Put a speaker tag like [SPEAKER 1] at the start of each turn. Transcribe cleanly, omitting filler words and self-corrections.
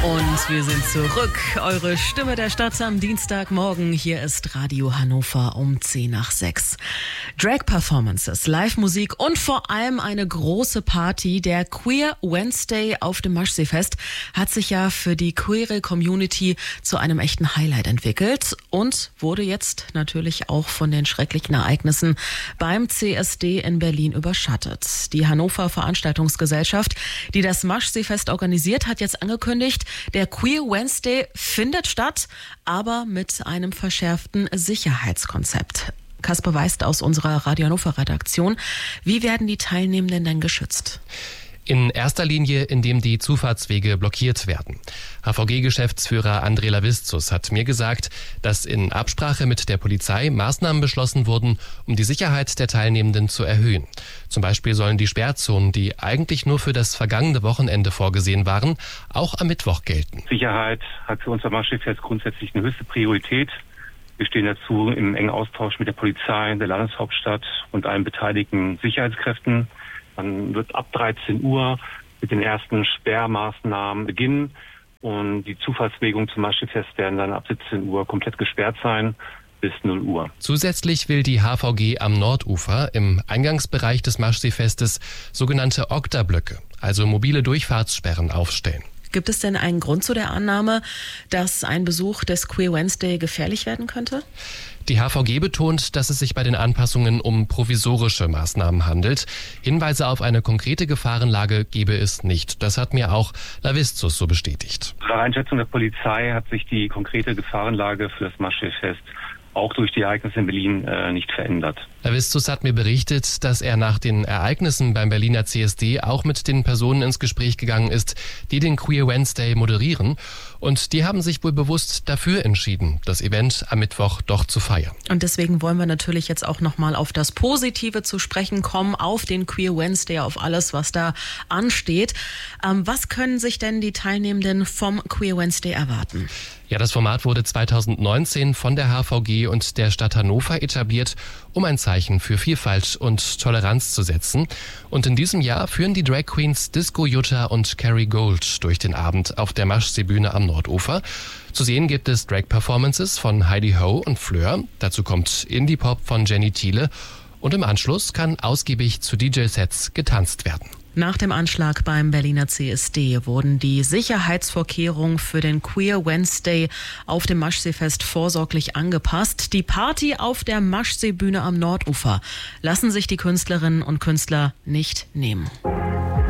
[SPEAKER 1] Und wir sind zurück. Eure Stimme der Stadt am Dienstagmorgen. Hier ist Radio Hannover um 5:10. Drag-Performances, Live-Musik und vor allem eine große Party. Der Queer Wednesday auf dem Maschseefest hat sich ja für die queere Community zu einem echten Highlight entwickelt und wurde jetzt natürlich auch von den schrecklichen Ereignissen beim CSD in Berlin überschattet. Die Hannover Veranstaltungsgesellschaft, die das Maschseefest organisiert, hat jetzt angekündigt, der Queer Wednesday findet statt, aber mit einem verschärften Sicherheitskonzept. Kasper Weist aus unserer Radio Hannover Redaktion. Wie werden die Teilnehmenden denn geschützt?
[SPEAKER 2] In erster Linie, indem die Zufahrtswege blockiert werden. HVG-Geschäftsführer André Laviszus hat mir gesagt, dass in Absprache mit der Polizei Maßnahmen beschlossen wurden, um die Sicherheit der Teilnehmenden zu erhöhen. Zum Beispiel sollen die Sperrzonen, die eigentlich nur für das vergangene Wochenende vorgesehen waren, auch am Mittwoch gelten.
[SPEAKER 3] Sicherheit hat für unser Maschschiffsfest grundsätzlich eine höchste Priorität. Wir stehen dazu im engen Austausch mit der Polizei, der Landeshauptstadt und allen beteiligten Sicherheitskräften. Dann wird ab 13 Uhr mit den ersten Sperrmaßnahmen beginnen und die Zufahrtswege zum Maschschiffsfest werden dann ab 17 Uhr komplett gesperrt sein bis 0 Uhr.
[SPEAKER 2] Zusätzlich will die HVG am Nordufer im Eingangsbereich des Maschseefestes sogenannte Oktablöcke, also mobile Durchfahrtssperren, aufstellen.
[SPEAKER 1] Gibt es denn einen Grund zu der Annahme, dass ein Besuch des Queer Wednesday gefährlich werden könnte?
[SPEAKER 2] Die HVG betont, dass es sich bei den Anpassungen um provisorische Maßnahmen handelt. Hinweise auf eine konkrete Gefahrenlage gebe es nicht. Das hat mir auch Laviszus so bestätigt.
[SPEAKER 3] Nach Einschätzung der Polizei hat sich die konkrete Gefahrenlage für das Maschschiffsfest auch durch die Ereignisse in Berlin nicht verändert.
[SPEAKER 2] Laviszus hat mir berichtet, dass er nach den Ereignissen beim Berliner CSD auch mit den Personen ins Gespräch gegangen ist, die den Queer Wednesday moderieren. Und die haben sich wohl bewusst dafür entschieden, das Event am Mittwoch doch zu feiern.
[SPEAKER 1] Und deswegen wollen wir natürlich jetzt auch nochmal auf das Positive zu sprechen kommen, auf den Queer Wednesday, auf alles, was da ansteht. Was können sich denn die Teilnehmenden vom Queer Wednesday erwarten?
[SPEAKER 2] Ja, das Format wurde 2019 von der HVG und der Stadt Hannover etabliert, um ein Zeichen für Vielfalt und Toleranz zu setzen. Und in diesem Jahr führen die Drag Queens Disco Jutta und Carrie Gold durch den Abend auf der Maschseebühne am Nordufer. Zu sehen gibt es Drag-Performances von Heidi Ho und Fleur. Dazu kommt Indie-Pop von Jenny Thiele. Und im Anschluss kann ausgiebig zu DJ-Sets getanzt werden.
[SPEAKER 1] Nach dem Anschlag beim Berliner CSD wurden die Sicherheitsvorkehrungen für den Queer Wednesday auf dem Maschseefest vorsorglich angepasst. Die Party auf der Maschseebühne am Nordufer lassen sich die Künstlerinnen und Künstler nicht nehmen.